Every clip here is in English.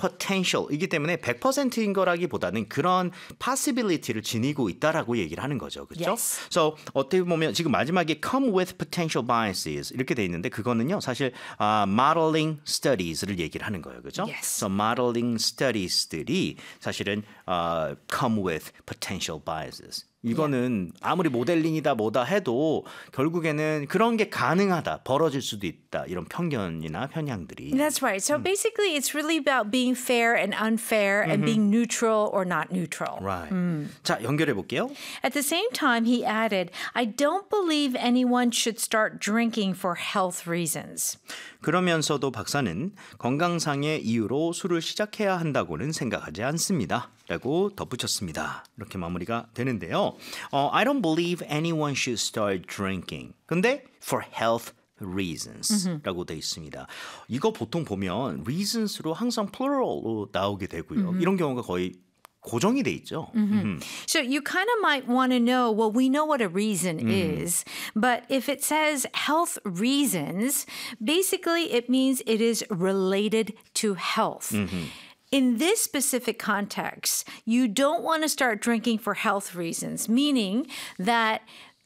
potential이기 때문에 100%인 거라기보다는 그런 possibility를 지니고 있다라고 얘기를 하는 거죠. 그렇죠? Yes. So 어떻게 보면 지금 마지막에 come with potential biases 이렇게 돼 있는데 그거는요. 사실 modeling studies를 얘기를 하는 거예요. 그렇죠? Yes. So modeling studies들이 사실은 come with potential biases. 이거는 아무리 모델링이다 뭐다 해도 결국에는 그런 게 가능하다, 벌어질 수도 있다 이런 편견이나 편향들이. That's right. So basically, it's really about being fair and unfair and being neutral or not neutral. Right. 자, 연결해 볼게요. At the same time, he added, I don't believe anyone should start drinking for health reasons. 그러면서도 박사는 건강상의 이유로 술을 시작해야 한다고는 생각하지 않습니다. 라고 덧붙였습니다. 이렇게 마무리가 되는데요. I don't believe anyone should start drinking. 근데 for health reasons 라고 돼 있습니다. 이거 보통 보면 reasons로 항상 plural로 나오게 되고요. 이런 경우가 거의 고정이 돼 있죠. So you kind of might want to know, well, we know what a reason is, but if it says health reasons, basically it means it is related to health. In this specific context, you don't want to start drinking for health reasons, meaning that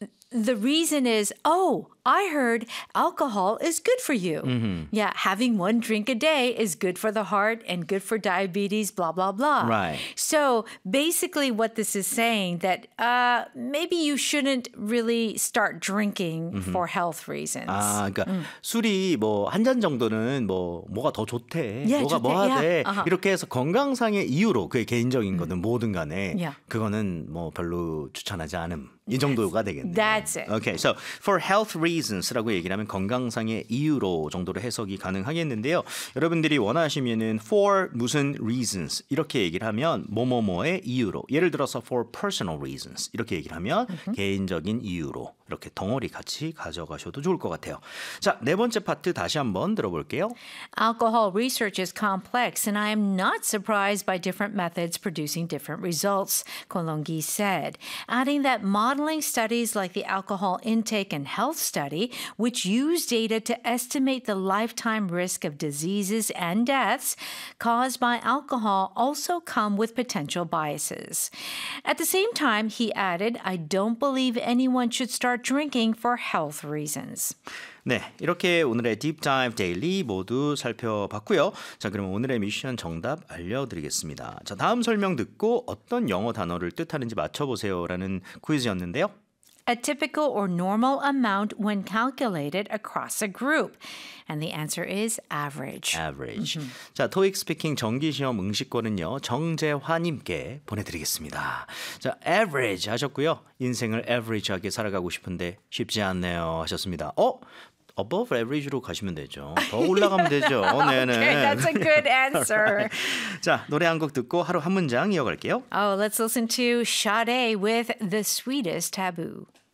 the reason is, oh, I heard alcohol is good for you. Yeah, having one drink a day is good for the heart and good for diabetes, blah, blah, blah. Right. So basically what this is saying that maybe you shouldn't really start drinking for health reasons. 아, 그러니까 술이 뭐 한 잔 정도는 뭐가 더 좋대. Yeah, 뭐가 좋대. 뭐 하대. Yeah. 이렇게 해서 건강상의 이유로 그게 개인적인 거든 뭐든 간에 Yeah. 그거는 뭐 별로 추천하지 않음. 이 정도가 되겠네요. That's it. Okay, so for health reasons라고 얘기를 하면 건강상의 이유로 정도로 해석이 가능하겠는데요. 여러분들이 원하시면은 for 무슨 reasons 이렇게 얘기를 하면 뭐뭐뭐의 이유로. 예를 들어서 for personal reasons 이렇게 얘기를 하면 개인적인 이유로 이렇게 덩어리 같이 가져가셔도 좋을 것 같아요. 자, 네 번째 파트 다시 한번 들어볼게요. Alcohol research is complex, and I am not surprised by different methods producing different results, Kolongi said, adding that modeling studies like the alcohol intake and health study, which use data to estimate the lifetime risk of diseases and deaths caused by alcohol, also come with potential biases. At the same time, he added, I don't believe anyone should start drinking for health reasons. 네, 이렇게 오늘의 Deep Dive Daily 모두 살펴봤고요. 자, 그럼 오늘의 미션 정답 알려드리겠습니다. 자, 다음 설명 듣고 어떤 영어 단어를 뜻하는지 맞춰보세요라는 퀴즈였는데요. A typical or normal amount when calculated across a group. And the answer is average. Average. 자, 토익 스피킹 정기시험 응시권은요. 정재화님께 보내드리겠습니다. 자, average 하셨고요. 인생을 average하게 살아가고 싶은데 쉽지 않네요 하셨습니다. above average로 가시면 되죠. 더 올라가면 되죠. 네네. Okay, that's a good answer. 자, 노래 한 곡 듣고 하루 한 문장 이어갈게요. Oh, let's listen to Sade with The Sweetest Taboo.